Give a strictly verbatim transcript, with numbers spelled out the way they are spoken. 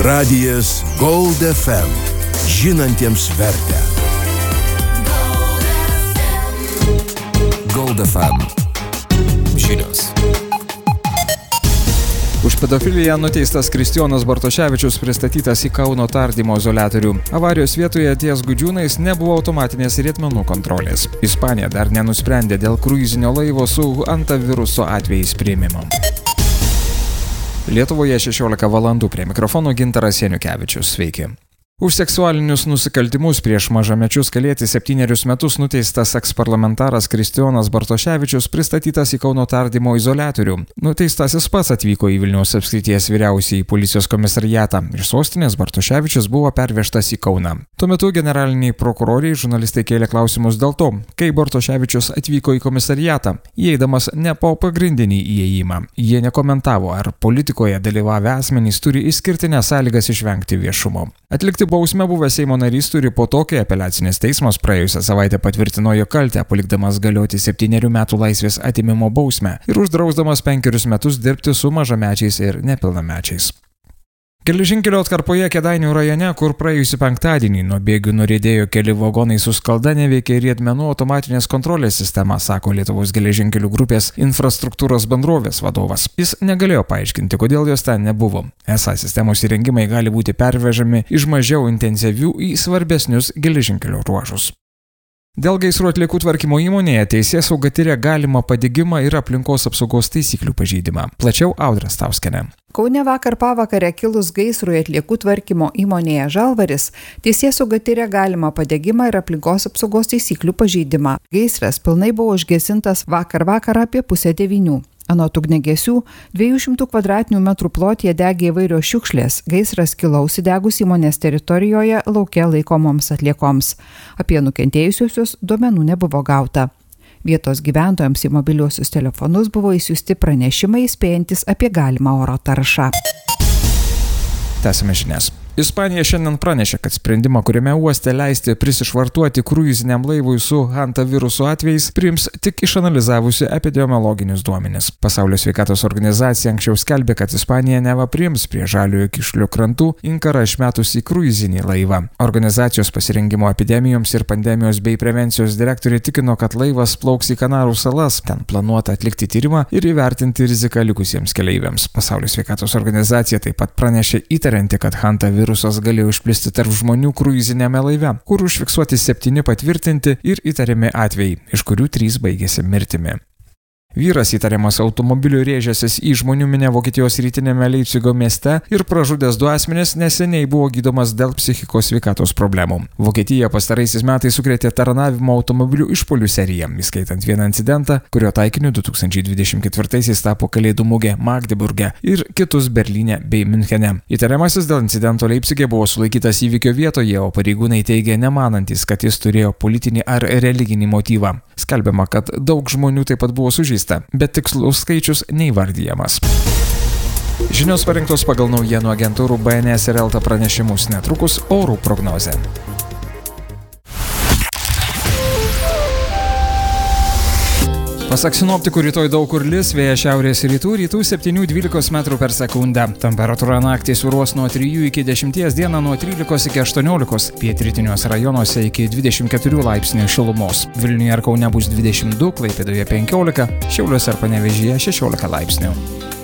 Radijas Gold F M. Žinantiems vertę. Gold F M. Žinios. Už pedofiliją nuteistas Kristijonas Bartoševičius pristatytas į Kauno tardymo izoliatorių. Avarijos vietoje ties Gudžiūnais nebuvo automatinės riedmenų kontrolės. Ispanija dar nenusprendė dėl kruizinio laivo su hantaviruso atvejais priėmimo. Lietuvoje šešiolika valandų, prie mikrofono Gintaras Janukevičius. Sveiki. Už seksualinius nusikaltimus prieš mažamečius kalėti septynerius metus nuteistas eksparlamentaras Kristijonas Bartoševičius pristatytas į Kauno tardymo izoliatorių. Nuteistasis pats atvyko į Vilniaus apskrities vyriausiąjį policijos komisariatą. Iš sostinės Bartoševičius buvo pervežtas į Kauną. Tuo metu generaliniai prokuroriai žurnalistai kėlė klausimus dėl to, kai Bartoševičius atvyko į komisariatą, įeidamas ne po pagrindinį įėjimą. Jie nekomentavo, ar politikoje dalyvavę asmenys turi išskirtinės sąlygas išvengti viešumo. Atlikti bausmę buvęs Seimo narys turi po to, kai apeliacinis teismas praėjusią savaitę patvirtino jo kaltę, palikdamas galioti septynerių metų laisvės atėmimo bausmę ir uždrausdamas penkerius metus dirbti su mažamečiais ir nepilnamečiais. Geležinkelio atkarpoje Kėdainių rajone, kur praėjusį penktadienį nuo bėgių nuriedėjo keli vagonai su skalda, neveikė riedmenų automatinės kontrolės sistema, sako Lietuvos geležinkelių grupės infrastruktūros bendrovės vadovas. Jis negalėjo paaiškinti, kodėl jos ten nebuvo. Esą sistemos įrengimai gali būti pervežami iš mažiau intensyvių į svarbesnius geležinkelio ruožus. Dėl gaisrų atliekų tvarkymo įmonėje teisėsauga tiria galimą padegimą ir aplinkos apsaugos taisyklių pažeidimą. Plačiau Audra Stauskienė. Kaune vakar pavakare kilus gaisrui atliekų tvarkymo įmonėje Žalvaris, teisėsauga tiria galimą padegimą ir aplinkos apsaugos taisyklių pažeidimą. Gaisras pilnai buvo užgesintas vakar vakarą apie pusę devynių. Anot ugniagesių, dviejų šimtų kvadratinių metrų plotyje degė įvairios šiukšlės. Gaisras kilo užsidegus įmonės teritorijoje lauke laikomoms atliekoms. Apie nukentėjusiusius duomenų nebuvo gauta. Vietos gyventojams į mobiliuosius telefonus buvo išsiųsti pranešimai įspėjantis apie galimą oro taršą. Tęsime žinias. Ispanija šiandien pranešė, kad sprendimą, kuriame uoste leisti prisišvartuoti kruiziniam laivui su hantaviruso atvejais, priims tik išanalizavusi epidemiologinius duomenis. Pasaulio sveikatos organizacija anksčiau skelbė, kad Ispanija neva priims prie Žaliojo Kyšulio krantų inkarą išmetusį kruizinį laivą. Organizacijos pasirengimo epidemijoms ir pandemijos bei prevencijos direktorė tikino, kad laivas plauks į Kanarų salas, ten planuota atlikti tyrimą ir įvertinti riziką likusiems keleiviams. Pasaulio sveikatos organizacija taip pat pranešė įtarianti, kad hantavirusas Virusas galėjo išplisti tarp žmonių kruizinėme laive, kur užfiksuoti septyni patvirtinti ir įtariami atvejai, iš kurių trys baigėsi mirtimi. Vyras įtariamas automobiliu rėžęsis į žmonių minę Vokietijos rytinėme Leipcigo mieste ir pražudęs du asmenis neseniai buvo gydomas dėl psichikos sveikatos problemų. Vokietija pastaraisiais metais sukrėtė taranavimo automobilių išpuolių seriją, įskaitant vieną incidentą, kurio taikiniu du tūkstančiai dvidešimt ketvirtaisiais tapo Kalėdų mugė Magdeburge ir kitus Berlyne bei Münchene. Įtariamasis dėl incidento Leipcige buvo sulaikytas įvykio vietoje, o pareigūnai teigė nemanantis, kad jis turėjo politinį ar religinį motyvą. Skelbiama, kad daug žmonių taip pat buvo sužeista, bet tikslus skaičius neįvardijamas. Žinios parinktos pagal naujienų agentūrų B N S ir Elta pranešimus, netrukus orų prognozė. Pasak sinoptikų, rytoj daug kur lis, vėjas šiaurės rytų, rytų septynių dvylikos metrų per sekundę. Temperatūra naktį svyruos nuo trijų iki dešimties, dieną nuo trylikos iki aštuoniolikos, pietrytiniuose rajonuose iki dvidešimt keturių laipsnių šilumos. Vilniuje ir Kaune bus dvidešimt du, Klaipėdoje penkiolika, Šiauliuose ir Panevėžyje šešiolika laipsnių.